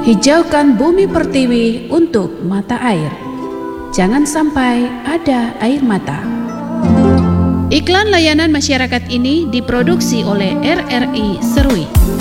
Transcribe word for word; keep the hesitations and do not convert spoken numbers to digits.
Hijaukan bumi pertiwi untuk mata air. Jangan sampai ada air mata. Iklan layanan masyarakat ini diproduksi oleh R R I Serui.